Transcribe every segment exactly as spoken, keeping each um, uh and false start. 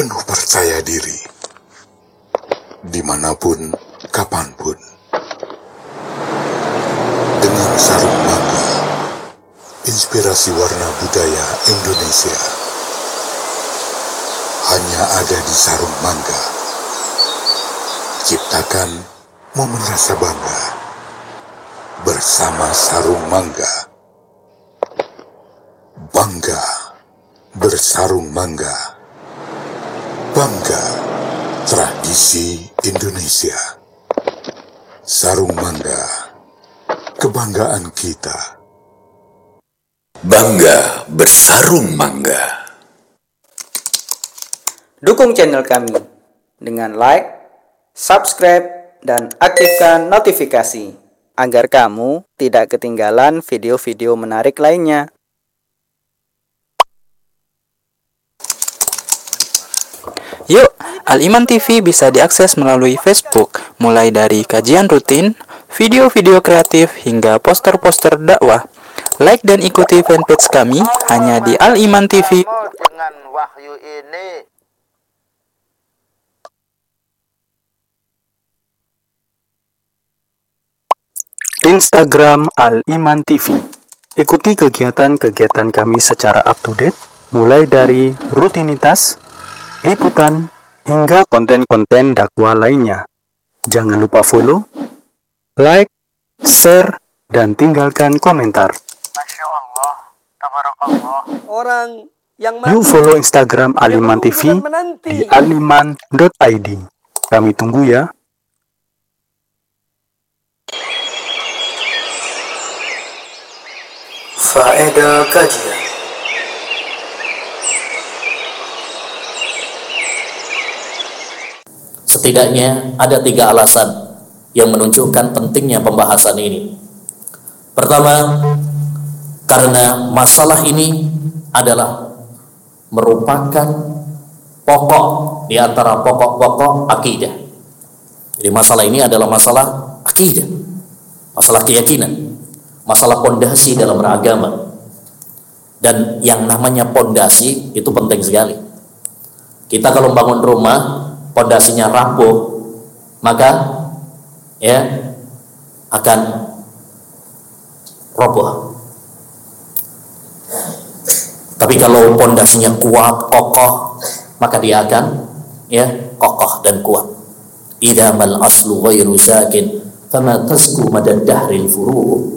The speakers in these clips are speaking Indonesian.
penuh percaya diri, dimanapun, kapanpun. Dengan sarung mangga, inspirasi warna budaya Indonesia hanya ada di sarung mangga. Ciptakan momen rasa bangga bersama sarung mangga. Bangga bersarung mangga. Bangga tradisi Indonesia. Sarung mangga, kebanggaan kita. Bangga bersarung mangga. Dukung channel kami dengan like, subscribe, dan aktifkan notifikasi agar kamu tidak ketinggalan video-video menarik lainnya. Yuk, Al-Iman T V bisa diakses melalui Facebook, mulai dari kajian rutin, video-video kreatif, hingga poster-poster dakwah. Like dan ikuti fanpage kami hanya di Al-Iman T V. Dengan wahyu ini, Instagram Al-Iman T V. Ikuti kegiatan-kegiatan kami secara up-to-date, mulai dari rutinitas, liputan, hingga konten-konten dakwah lainnya. Jangan lupa follow, like, share, dan tinggalkan komentar. Masya Allah, tabarakallah. Orang yang Yuk follow Instagram Al-Iman T V di aliman dot i d. Kami tunggu ya. Faedah kajian. Setidaknya ada tiga alasan yang menunjukkan pentingnya pembahasan ini. Pertama, karena masalah ini adalah merupakan pokok di antara pokok-pokok akidah. Jadi masalah ini adalah masalah akidah, masalah keyakinan, masalah pondasi dalam beragama. Dan yang namanya pondasi itu penting sekali. Kita kalau bangun rumah, pondasinya rapuh, maka ya akan roboh. Tapi kalau pondasinya kuat, kokoh, maka dia akan ya kokoh dan kuat. Idza mal aslu ghairu sakin fama tasku madad dahril furu'.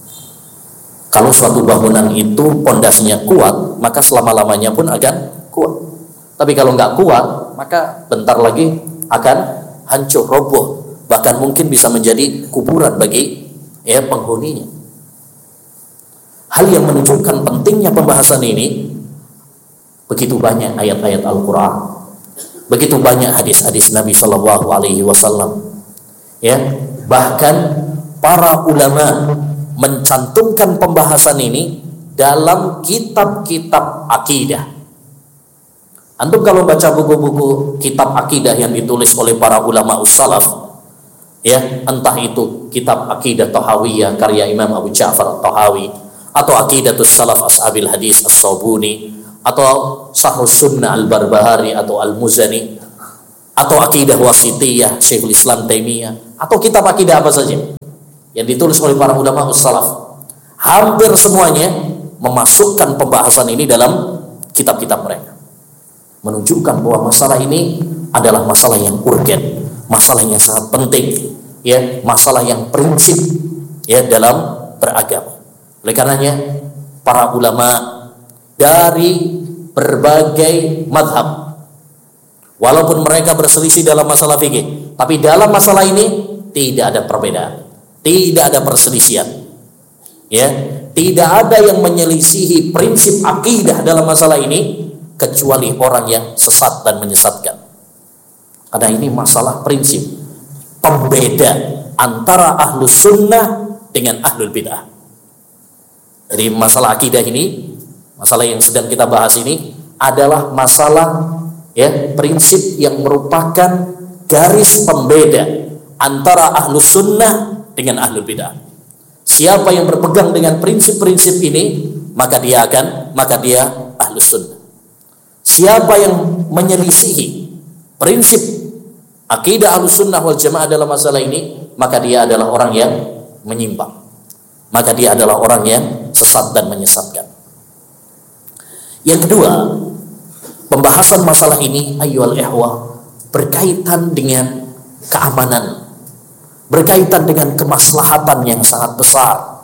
Kalau suatu bangunan itu pondasinya kuat, maka selama-lamanya pun akan kuat. Tapi kalau nggak kuat, maka bentar lagi akan hancur, roboh, bahkan mungkin bisa menjadi kuburan bagi ya penghuninya. Hal yang menunjukkan pentingnya pembahasan ini, begitu banyak ayat-ayat Al-Quran, begitu banyak hadis-hadis Nabi Shallallahu Alaihi Wasallam. Ya, bahkan para ulama mencantumkan pembahasan ini dalam kitab-kitab akidah. Antum kalau baca buku-buku kitab akidah yang ditulis oleh para ulama ussalaf, ya, entah itu kitab Aqidah Tahawiyah karya Imam Abu Ja'far Tahawi, atau Aqidatus Salaf Ashabil Hadis As-Sabuni, atau Sharhus Sunnah Al-Barbahari atau Al-Muzani, atau Aqidah Wasitiyah Syekhul Islam Taimiyah, atau kitab akidah apa saja yang ditulis oleh para ulama ussalaf, hampir semuanya memasukkan pembahasan ini dalam kitab-kitab mereka, menunjukkan bahwa masalah ini adalah masalah yang urgen, masalah yang sangat penting, ya, masalah yang prinsip ya dalam beragama. Oleh karenanya para ulama dari berbagai madhab, walaupun mereka berselisih dalam masalah fikih, tapi dalam masalah ini tidak ada perbedaan, tidak ada perselisihan, ya, tidak ada yang menyelisihi prinsip akidah dalam masalah ini kecuali orang yang sesat dan menyesatkan. Karena ini masalah prinsip, pembeda antara ahlus sunnah dengan ahlul bid'ah. Jadi masalah akidah ini, masalah yang sedang kita bahas ini adalah masalah ya prinsip yang merupakan garis pembeda antara ahlus sunnah dengan ahlul bid'ah. Siapa yang berpegang dengan prinsip-prinsip ini, maka dia akan maka dia ahlus sunnah. Siapa yang menyelisihi prinsip akidah Ahlussunnah wal Jamaah dalam masalah ini, maka dia adalah orang yang menyimpang. Maka dia adalah orang yang sesat dan menyesatkan. Yang kedua, pembahasan masalah ini ayyuhal ikhwah berkaitan dengan keamanan, berkaitan dengan kemaslahatan yang sangat besar,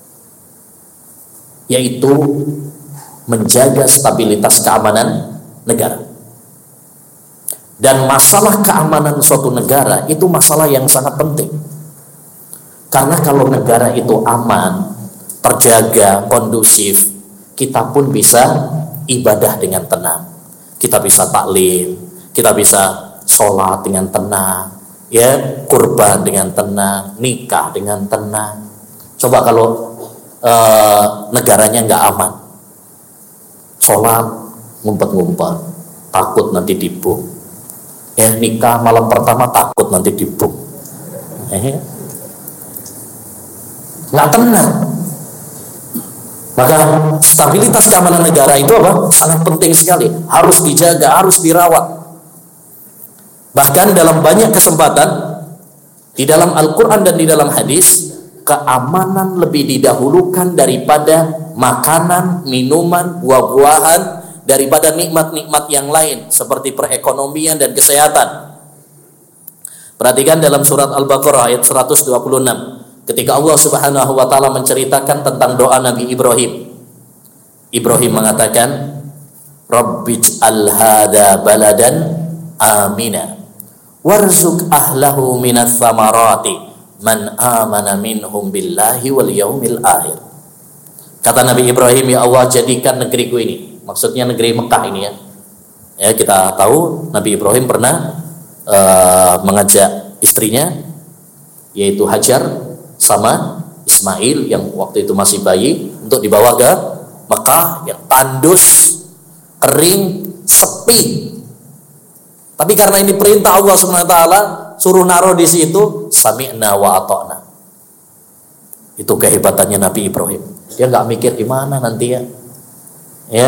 yaitu menjaga stabilitas keamanan negara. Dan masalah keamanan suatu negara itu masalah yang sangat penting. Karena kalau negara itu aman, terjaga, kondusif, kita pun bisa ibadah dengan tenang. Kita bisa taklim, kita bisa sholat dengan tenang, ya, kurban dengan tenang, nikah dengan tenang. Coba kalau uh, negaranya nggak aman, sholat ngumpet-ngumpet, takut nanti dibom. Ya, nikah malam pertama takut nanti dibom. Eh, nggak tenang. Maka stabilitas keamanan negara itu apa? Sangat penting sekali. Harus dijaga, harus dirawat. Bahkan dalam banyak kesempatan di dalam Al-Quran dan di dalam hadis, keamanan lebih didahulukan daripada makanan, minuman, buah-buahan, daripada nikmat-nikmat yang lain seperti perekonomian dan kesehatan. Perhatikan dalam surat Al-Baqarah ayat seratus dua puluh enam, ketika Allah Subhanahu wa taala menceritakan tentang doa Nabi Ibrahim. Ibrahim mengatakan, Rabbij'al hadha baladan amina warzuq ahlahu minas samarati man amana minhum billahi wal yaumil akhir. Kata Nabi Ibrahim, ya Allah, jadikan negeriku ini, maksudnya negeri Mekah ini ya. Ya, kita tahu Nabi Ibrahim pernah uh, mengajak istrinya, yaitu Hajar sama Ismail yang waktu itu masih bayi, untuk dibawa ke Mekah yang tandus, kering, sepi. Tapi karena ini perintah Allah Subhanahu wa taala, suruh naruh di situ, sami'na wa ata'na. Itu kehebatannya Nabi Ibrahim. Dia nggak mikir gimana nanti ya. Ya,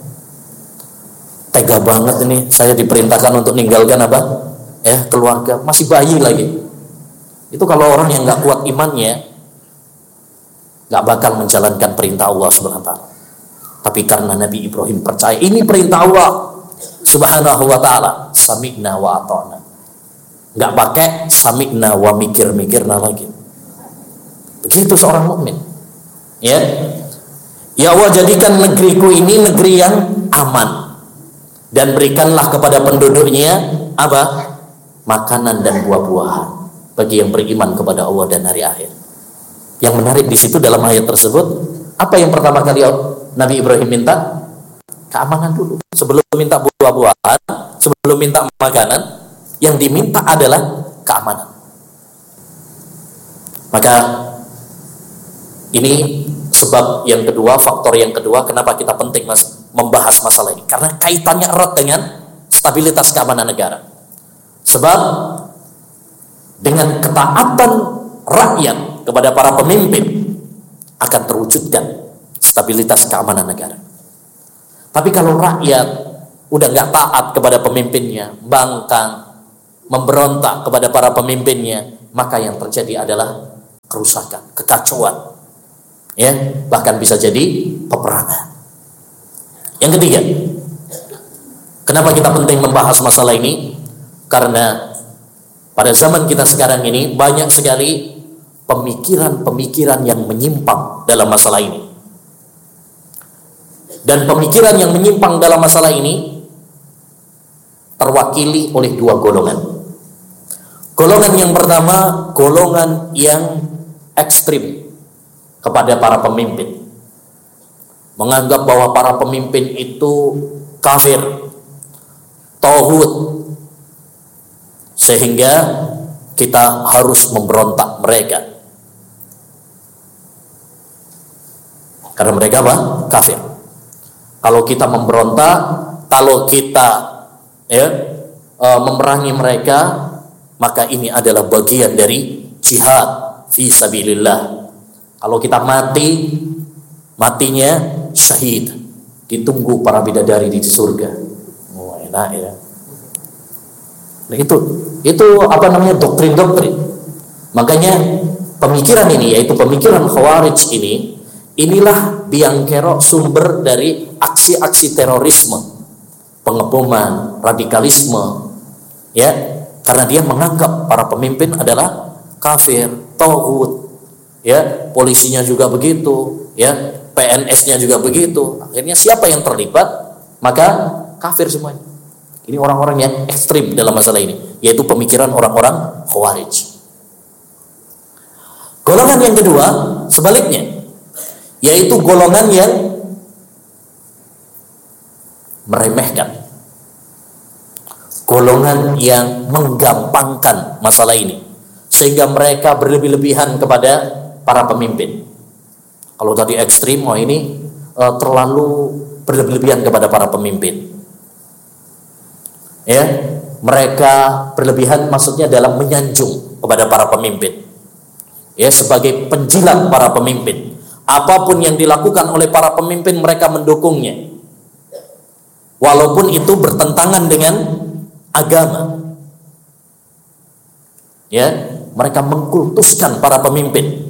tega banget ini, saya diperintahkan untuk meninggalkan apa? Ya, keluarga, masih bayi lagi. Itu kalau orang yang nggak kuat imannya, nggak bakal menjalankan perintah Allah Subhanahu wa taala. Tapi karena Nabi Ibrahim percaya ini perintah Allah Subhanahu wa taala, sami'na wa ata'na. Nggak pakai sami'na wa mikir-mikirna lagi. Begitu seorang mukmin. Ya. Ya Allah, jadikan negeriku ini negeri yang aman, dan berikanlah kepada penduduknya apa? Makanan dan buah-buahan bagi yang beriman kepada Allah dan hari akhir. Yang menarik di situ dalam ayat tersebut, apa yang pertama kali Nabi Ibrahim minta? Keamanan dulu. Sebelum minta buah-buahan, sebelum minta makanan, yang diminta adalah keamanan. Maka ini sebab yang kedua, faktor yang kedua kenapa kita penting mas, membahas masalah ini, karena kaitannya erat dengan stabilitas keamanan negara. Sebab dengan ketaatan rakyat kepada para pemimpin akan terwujudkan stabilitas keamanan negara. Tapi kalau rakyat udah nggak taat kepada pemimpinnya, bangkang, memberontak kepada para pemimpinnya, maka yang terjadi adalah kerusakan, kekacauan. Ya, bahkan bisa jadi peperangan. Yang ketiga, kenapa kita penting membahas masalah ini? Karena pada zaman kita sekarang ini banyak sekali pemikiran-pemikiran yang menyimpang dalam masalah ini. Dan pemikiran yang menyimpang dalam masalah ini terwakili oleh dua golongan. Golongan yang pertama, golongan yang ekstrim kepada para pemimpin, menganggap bahwa para pemimpin itu kafir, tauhid, sehingga kita harus memberontak mereka karena mereka apa? Kafir. Kalau kita memberontak, kalau kita ya e, memerangi mereka, maka ini adalah bagian dari jihad fi sabilillah. Kalau kita mati, matinya syahid, ditunggu para bidadari di surga. Oh, enak ya. Nah, itu itu apa namanya doktrin-doktrin. Makanya pemikiran ini, yaitu pemikiran Khawarij ini, inilah biang kerok sumber dari aksi-aksi terorisme, pengeboman, radikalisme, ya, karena dia menganggap para pemimpin adalah kafir, tauhid, ya, polisinya juga begitu, ya, P N S-nya juga begitu. Akhirnya siapa yang terlibat, maka kafir semuanya. Ini orang-orang yang ekstrim dalam masalah ini, yaitu pemikiran orang-orang Khawarij. Golongan yang kedua, sebaliknya, yaitu golongan yang meremehkan, golongan yang menggampangkan masalah ini, sehingga mereka berlebih-lebihan kepada para pemimpin. Kalau tadi ekstrim, oh ini uh, terlalu berlebih-lebihan kepada para pemimpin. Ya, mereka berlebihan maksudnya dalam menyanjung kepada para pemimpin. Ya, sebagai penjilat para pemimpin. Apapun yang dilakukan oleh para pemimpin, mereka mendukungnya. Walaupun itu bertentangan dengan agama. Ya, mereka mengkultuskan para pemimpin.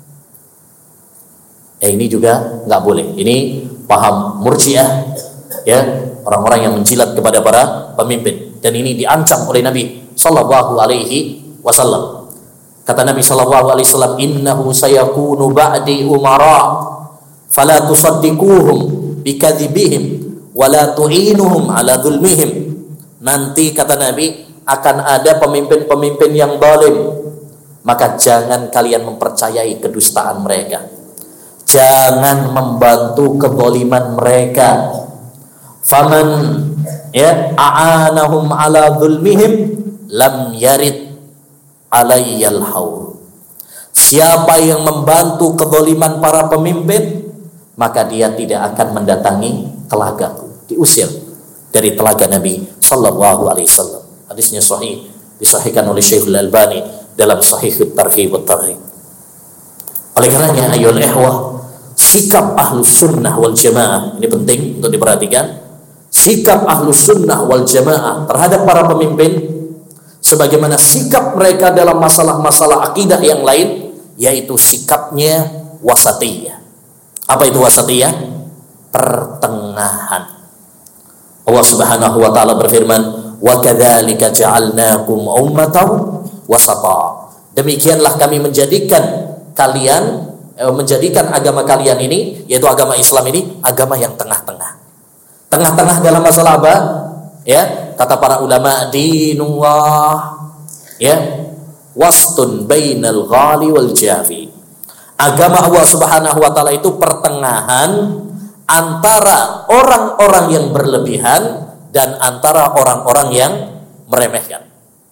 Eh, ini juga nggak boleh. Ini paham Murji'ah, ya, orang-orang yang menjilat kepada para pemimpin, dan ini diancam oleh Nabi Sallallahu Alaihi Wasallam. Kata Nabi Sallallahu Alaihi Wasallam, innahu sayakunu ba'di umara, fala tusaddiquhum bikadzibihim, wala tu'inuhum ala dzulmihim. Nanti kata Nabi akan ada pemimpin-pemimpin yang zalim, maka jangan kalian mempercayai kedustaan mereka, jangan membantu kezaliman mereka. Faman ya a'anahum ala dzulmihim lam yarid alayyal haul. Siapa yang membantu kezaliman para pemimpin, maka dia tidak akan mendatangi telagaku, diusir dari telaga Nabi sallallahu alaihi wasallam. Hadisnya sahih, disahihkan oleh Syekh Al-Albani dalam Sahih At-Targhib wa At-Tarhib. Oleh karenanya ayyuhal ikhwah, sikap Ahlus Sunnah wal Jamaah ini penting untuk diperhatikan. Sikap Ahlus Sunnah wal Jamaah terhadap para pemimpin, sebagaimana sikap mereka dalam masalah-masalah akidah yang lain, yaitu sikapnya wasatiyah. Apa itu wasatiyah? Pertengahan. Allah Subhanahu wa taala berfirman, "Wa kadzalika ja'alnakum ummatan wasata." Demikianlah kami menjadikan kalian, eh, menjadikan agama kalian ini, yaitu agama Islam ini, agama yang tengah-tengah. Tengah-tengah dalam masalah apa? Ya, kata para ulama, dinullah, ya, wastun bainal ghali wal jafi. Agama Allah Subhanahu wa taala itu pertengahan antara orang-orang yang berlebihan dan antara orang-orang yang meremehkan.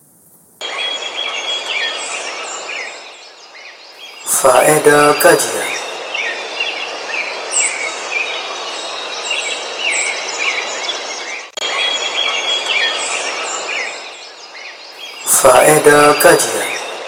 Faedah kajian. Faedah kajian.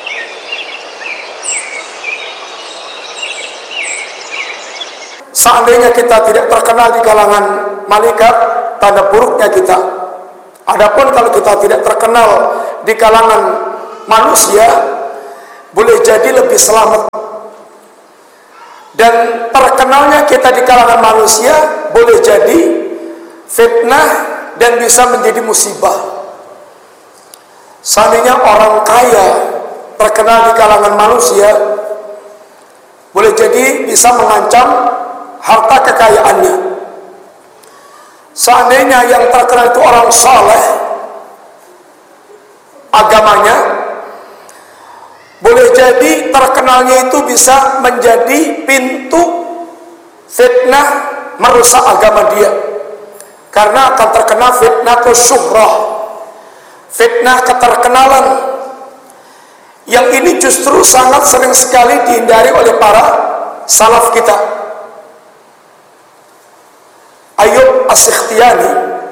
Seandainya kita tidak terkenal di kalangan malaikat, tanda buruknya kita. Adapun kalau kita tidak terkenal di kalangan manusia, boleh jadi lebih selamat. Dan terkenalnya kita di kalangan manusia boleh jadi fitnah dan bisa menjadi musibah. Seandainya orang kaya terkenal di kalangan manusia, boleh jadi bisa mengancam harta kekayaannya. Seandainya yang terkenal itu orang saleh agamanya, boleh jadi terkenalnya itu bisa menjadi pintu fitnah merusak agama dia, karena akan terkena fitnah syuhrah, fitnah keterkenalan, yang ini justru sangat sering sekali dihindari oleh para salaf kita. Ayub As-Sikhtiyani,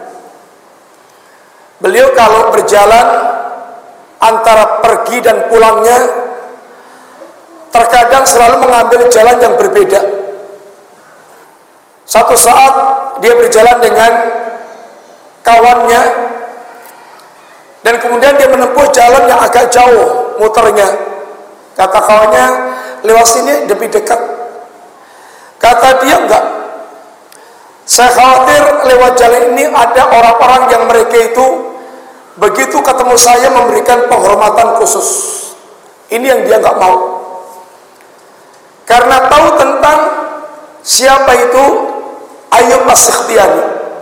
beliau kalau berjalan antara pergi dan pulangnya, terkadang selalu mengambil jalan yang berbeda. Satu saat dia berjalan dengan kawannya, dan kemudian dia menempuh jalan yang agak jauh muternya. Kata kawannya, lewat sini lebih dekat. Kata dia, enggak, saya khawatir lewat jalan ini ada orang-orang yang mereka itu begitu ketemu saya memberikan penghormatan khusus. Ini yang dia enggak mau, karena tahu tentang siapa itu Ayyub As-Sikhtiyani.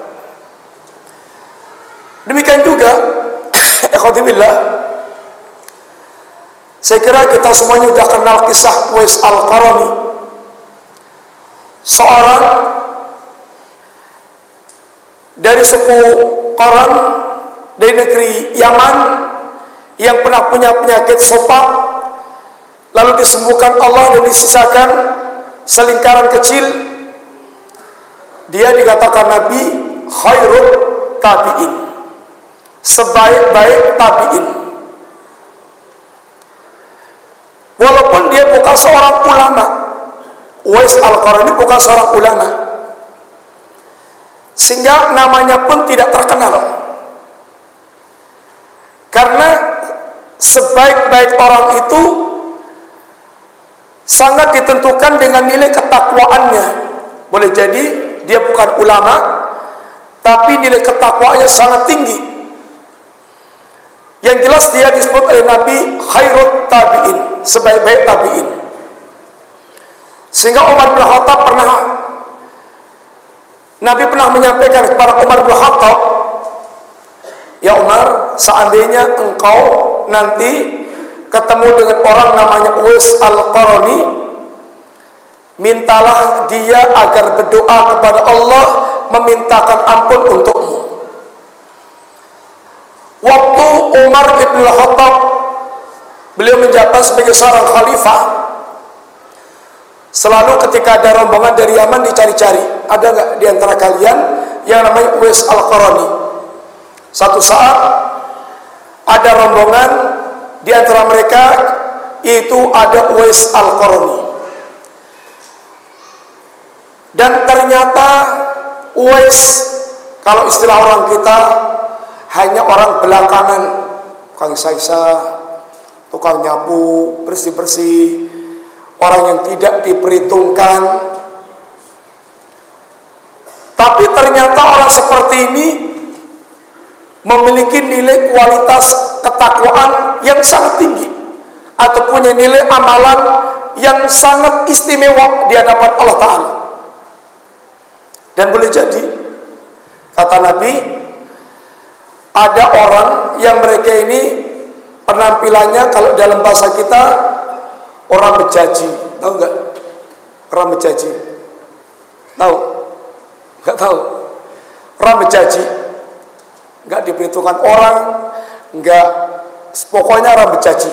Demikian juga ikhwati billah, saya kira kita semuanya sudah kenal kisah Uwais Al-Qarani, seorang dari suku Qaran dari negeri Yaman yang pernah punya penyakit sopak, lalu disembuhkan Allah dan disisakan selingkaran kecil. Dia dikatakan Nabi khairut tabi'in, sebaik-baik tabi'in. Walaupun dia bukan seorang ulama, Uwais Al-Qarani bukan seorang ulama, sehingga namanya pun tidak terkenal. Karena sebaik-baik orang itu sangat ditentukan dengan nilai ketakwaannya. Boleh jadi dia bukan ulama, tapi nilai ketakwaannya sangat tinggi. Yang jelas dia disebut oleh Nabi khairut tabi'in, sebaik-baik tabi'in. Sehingga Umar bin Khattab pernah, Nabi pernah menyampaikan kepada Umar bin Khattab, ya Umar, seandainya engkau nanti ketemu dengan orang namanya Uwais Al-Qarani, mintalah dia agar berdoa kepada Allah memintakan ampun untukmu. Waktu Umar bin Khattab beliau menjabat sebagai seorang khalifah, selalu ketika ada rombongan dari Yaman dicari-cari, ada nggak di antara kalian yang namanya Uwais Al-Qarani? Satu saat ada rombongan di antara mereka, yaitu ada Uwais Al-Qarani. Dan ternyata Uwais, kalau istilah orang kita, hanya orang belakangan, tukang isa-isa, tukang nyapu, bersih-bersih, orang yang tidak diperhitungkan. Tapi ternyata orang seperti ini memiliki nilai kualitas ketakwaan yang sangat tinggi, atau punya nilai amalan yang sangat istimewa di hadapan Allah Ta'ala. Dan boleh jadi, kata Nabi, ada orang yang mereka ini penampilannya, kalau dalam bahasa kita, orang bejaji. Tahu nggak? Orang bejaji. Tahu? Nggak tahu? Orang bejaji, nggak diperhitungkan orang, nggak, pokoknya orang bejaji.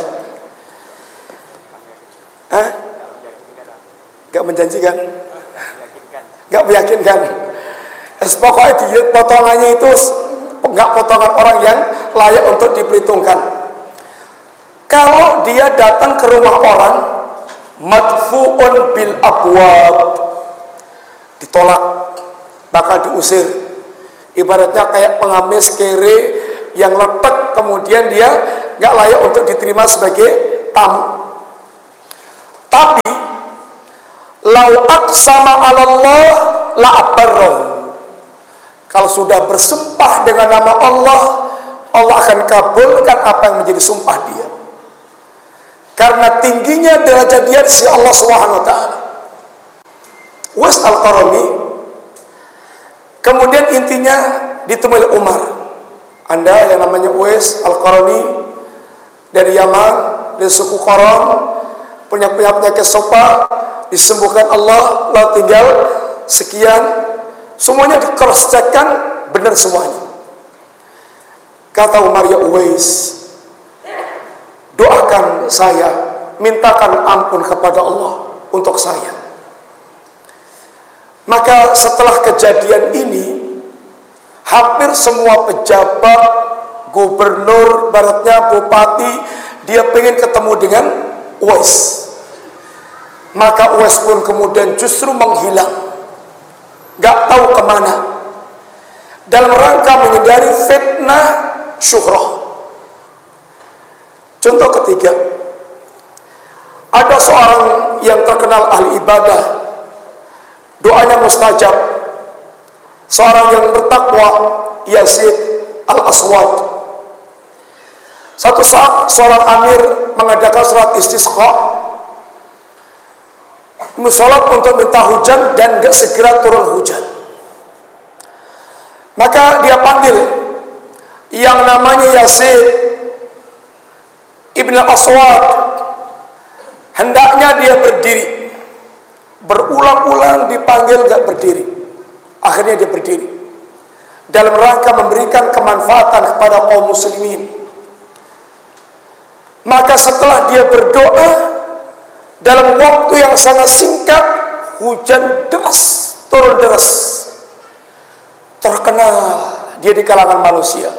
Hah? Nggak menjanjikan, nggak meyakinkan. Pokoknya dia potongannya itu nggak potongan orang yang layak untuk diperhitungkan. Kalau dia datang ke rumah orang, madfu'un bil abwab, ditolak, bakal diusir. Ibaratnya kayak pengamis kere yang letak, kemudian dia nggak layak untuk diterima sebagai tamu. Tapi lau aqsama 'ala Allah la abarrahu, kalau sudah bersumpah dengan nama Allah, Allah akan kabulkan apa yang menjadi sumpah dia. Karena tingginya derajat dia di sisi Allah Subhanahu wa taala. Uwais Al-Qarani kemudian intinya ditemui oleh Umar. Anda yang namanya Uwais Al-Qarani dari Yaman, dari suku Qaran, punya penyakit sopa, disembuhkan Allah, lalu tinggal sekian, semuanya di cross checkkan, benar semuanya. Kata Umar, ya Uwais, doakan saya, mintakan ampun kepada Allah untuk saya. Maka setelah kejadian ini, hampir semua pejabat, gubernur, baratnya bupati, dia pengen ketemu dengan Uwais. Maka Uwais pun kemudian justru menghilang, gak tahu kemana. dalam rangka menghindari fitnah syuhrah. Contoh ketiga, ada seorang yang terkenal ahli ibadah, doanya mustajab, seorang yang bertakwa, Yazid al-Aswad. Satu saat seorang amir mengadakan salat istisqa, musolat untuk minta hujan dan gak segera turun hujan. Maka dia panggil yang namanya Yazid Ibn Aswad. Hendaknya dia berdiri, berulang-ulang dipanggil gak berdiri. Akhirnya dia berdiri dalam rangka memberikan kemanfaatan kepada kaum muslimin. Maka setelah dia berdoa, dalam waktu yang sangat singkat hujan deras, turun deras. Terkenal dia di kalangan manusia.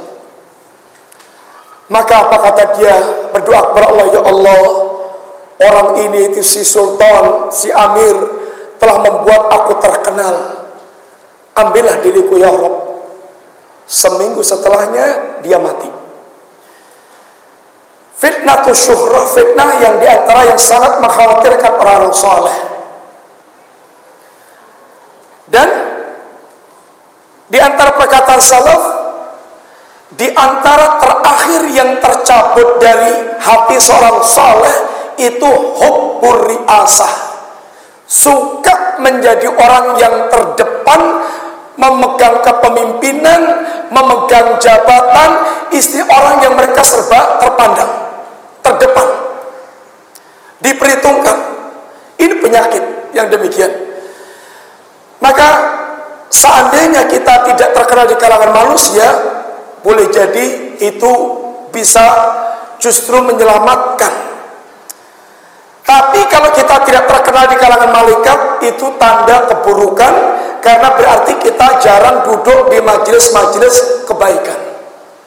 Maka apa kata dia? Berdoa kepada Allah, ya Allah, orang ini itu si sultan, si amir telah membuat aku terkenal. Ambillah diriku ya Rabb. Seminggu setelahnya dia mati. Fitnah syuhrah, fitnah yang diantara yang sangat mengkhawatirkan orang-orang saleh. Dan di antara perkataan salaf, di antara terakhir yang tercabut dari hati seorang saleh itu hubbur riasah, suka menjadi orang yang terdepan, memegang kepemimpinan, memegang jabatan, istri orang yang mereka serba terpandang, terdepan, diperhitungkan. Ini penyakit yang demikian. Maka seandainya kita tidak terkenal di kalangan manusia, boleh jadi itu bisa justru menyelamatkan. Tapi kalau kita tidak terkenal di kalangan malaikat, itu tanda keburukan, karena berarti kita jarang duduk di majelis-majelis kebaikan.